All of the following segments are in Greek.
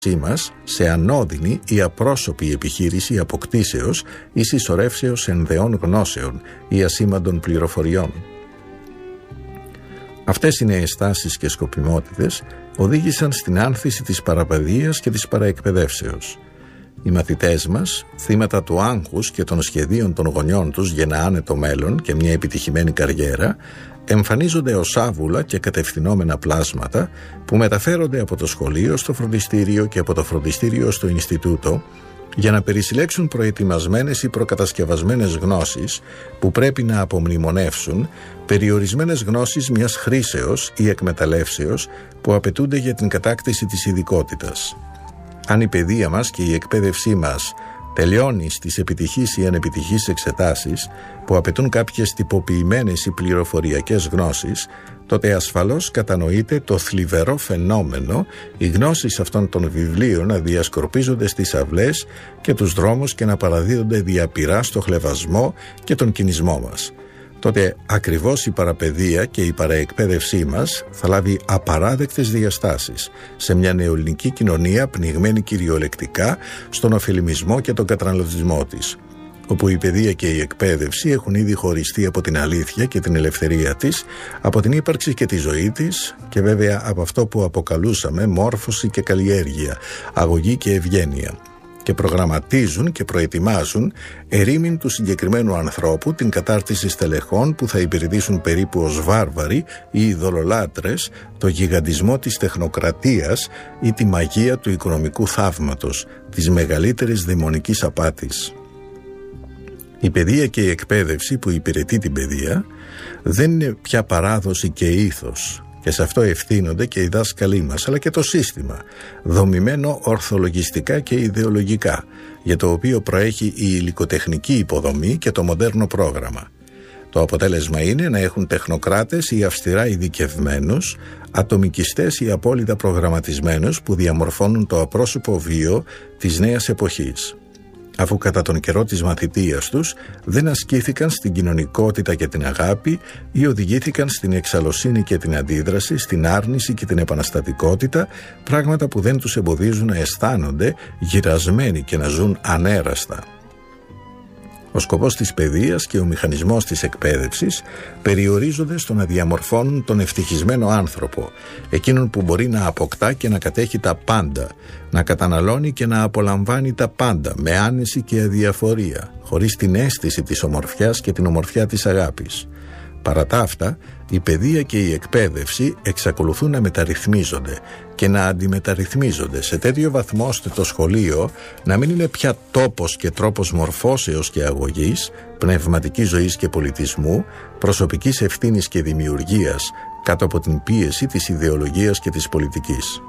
μας σε ανώδυνη ή απρόσωπη επιχείρηση αποκτήσεως ή συσσωρεύσεως ενδεών γνώσεων ή ασήμαντων πληροφοριών. Αυτές οι νέες τάσεις και σκοπιμότητες οδήγησαν στην άνθηση της παραπαιδείας και της παραεκπαιδεύσεως. Οι μαθητές μας, θύματα του άγχους και των σχεδίων των γονιών τους για ένα άνετο μέλλον και μια επιτυχημένη καριέρα, εμφανίζονται ως άβουλα και κατευθυνόμενα πλάσματα που μεταφέρονται από το σχολείο στο φροντιστήριο και από το φροντιστήριο στο Ινστιτούτο για να περισυλλέξουν προετοιμασμένες ή προκατασκευασμένες γνώσεις που πρέπει να απομνημονεύσουν περιορισμένες γνώσεις μιας χρήσεως ή εκμεταλλεύσεως που απαιτούνται για την κατάκτηση της ειδικότητας. Αν η παιδεία μας και η εκπαίδευσή μας τελειώνει στις επιτυχείς ή ανεπιτυχείς εξετάσεις που απαιτούν κάποιες τυποποιημένες ή πληροφοριακές γνώσεις, τότε ασφαλώς κατανοείται το θλιβερό φαινόμενο οι γνώσεις αυτών των βιβλίων να διασκορπίζονται στις αυλές και τους δρόμους και να παραδίδονται διαπειρά στο χλευασμό και τον κινησμό μας. Τότε ακριβώς η παραπαιδεία και η παραεκπαίδευσή μας θα λάβει απαράδεκτες διαστάσεις σε μια νεοελληνική κοινωνία πνιγμένη κυριολεκτικά στον ωφελημισμό και τον καταναλωτισμό της, όπου η παιδεία και η εκπαίδευση έχουν ήδη χωριστεί από την αλήθεια και την ελευθερία της, από την ύπαρξη και τη ζωή της και βέβαια από αυτό που αποκαλούσαμε μόρφωση και καλλιέργεια, αγωγή και ευγένεια, και προγραμματίζουν και προετοιμάζουν ερήμην του συγκεκριμένου ανθρώπου την κατάρτιση στελεχών που θα υπηρετήσουν περίπου ως βάρβαροι ή ειδωλολάτρες το γιγαντισμό της τεχνοκρατίας ή τη μαγεία του οικονομικού θαύματος, της μεγαλύτερης δαιμονικής απάτης. Η παιδεία και η εκπαίδευση που υπηρετεί την παιδεία δεν είναι πια παράδοση και ήθος, και σε αυτό ευθύνονται και οι δάσκαλοι μας, αλλά και το σύστημα, δομημένο ορθολογιστικά και ιδεολογικά, για το οποίο προέχει η υλικοτεχνική υποδομή και το μοντέρνο πρόγραμμα. Το αποτέλεσμα είναι να έχουν τεχνοκράτες ή αυστηρά ειδικευμένους, ατομικιστές ή απόλυτα προγραμματισμένους που διαμορφώνουν το απρόσωπο βίο της νέας εποχής, αφού κατά τον καιρό της μαθητείας τους δεν ασκήθηκαν στην κοινωνικότητα και την αγάπη ή οδηγήθηκαν στην εξαλωσύνη και την αντίδραση, στην άρνηση και την επαναστατικότητα, πράγματα που δεν τους εμποδίζουν να αισθάνονται γυρασμένοι και να ζουν ανέραστα. Ο σκοπός της παιδείας και ο μηχανισμός της εκπαίδευσης περιορίζονται στο να διαμορφώνουν τον ευτυχισμένο άνθρωπο, εκείνον που μπορεί να αποκτά και να κατέχει τα πάντα, να καταναλώνει και να απολαμβάνει τα πάντα με άνεση και αδιαφορία, χωρίς την αίσθηση της ομορφιάς και την ομορφιά της αγάπης. Παρά τα αυτά, η παιδεία και η εκπαίδευση εξακολουθούν να μεταρρυθμίζονται και να αντιμεταρρυθμίζονται σε τέτοιο βαθμό ώστε το σχολείο να μην είναι πια τόπος και τρόπος μορφώσεως και αγωγής, πνευματικής ζωής και πολιτισμού, προσωπικής ευθύνης και δημιουργίας κάτω από την πίεση της ιδεολογίας και της πολιτικής.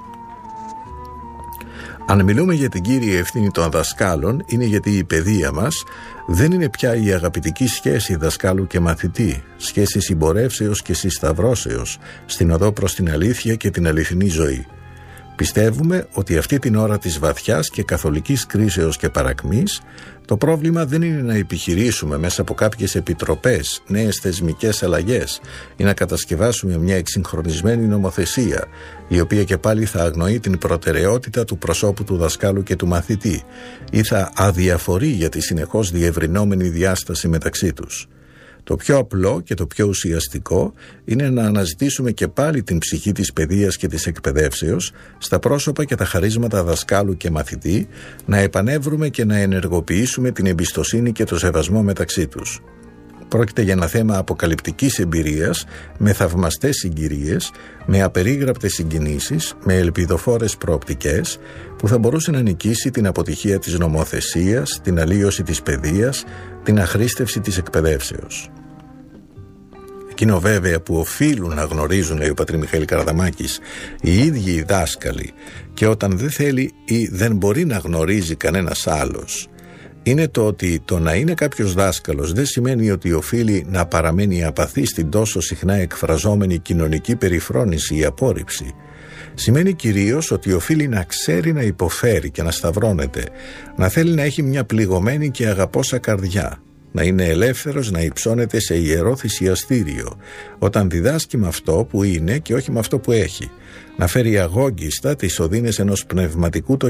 Αν μιλούμε για την κύρια ευθύνη των δασκάλων, είναι γιατί η παιδεία μας δεν είναι πια η αγαπητική σχέση δασκάλου και μαθητή, σχέση συμπορεύσεως και συσταυρώσεως στην οδό προς την αλήθεια και την αληθινή ζωή. Πιστεύουμε ότι αυτή την ώρα της βαθιάς και καθολικής κρίσεως και παρακμής, το πρόβλημα δεν είναι να επιχειρήσουμε μέσα από κάποιες επιτροπές νέες θεσμικές αλλαγές ή να κατασκευάσουμε μια εξυγχρονισμένη νομοθεσία, η οποία και πάλι θα αγνοεί την προτεραιότητα του προσώπου του δασκάλου και του μαθητή ή θα αδιαφορεί για τη συνεχώς διευρυνόμενη διάσταση μεταξύ τους. Το πιο απλό και το πιο ουσιαστικό είναι να αναζητήσουμε και πάλι την ψυχή της παιδείας και της εκπαιδεύσεως στα πρόσωπα και τα χαρίσματα δασκάλου και μαθητή, να επανέβρουμε και να ενεργοποιήσουμε την εμπιστοσύνη και το σεβασμό μεταξύ τους. Πρόκειται για ένα θέμα αποκαλυπτικής εμπειρίας, με θαυμαστές συγκυρίες, με απερίγραπτες συγκινήσεις, με ελπιδοφόρες προοπτικές, που θα μπορούσε να νικήσει την αποτυχία της νομοθεσίας, την αλλίωση της παιδείας, την αχρήστευση της εκπαιδεύσεως. Εκείνο βέβαια που οφείλουν να γνωρίζουν, λέει ο πατρ. Μιχαήλ Καραδαμάκης, οι ίδιοι οι δάσκαλοι, και όταν δεν θέλει ή δεν μπορεί να γνωρίζει κανένας άλλος, είναι το ότι το να είναι κάποιος δάσκαλος δεν σημαίνει ότι οφείλει να παραμένει απαθής στην τόσο συχνά εκφραζόμενη κοινωνική περιφρόνηση ή απόρριψη. Σημαίνει κυρίως ότι οφείλει να ξέρει να υποφέρει και να σταυρώνεται, να θέλει να έχει μια πληγωμένη και αγαπώσα καρδιά, να είναι ελεύθερος να υψώνεται σε ιερό θυσιαστήριο, όταν διδάσκει με αυτό που είναι και όχι με αυτό που έχει, να φέρει αγόγγιστα τις οδύνες ενός πνευματικού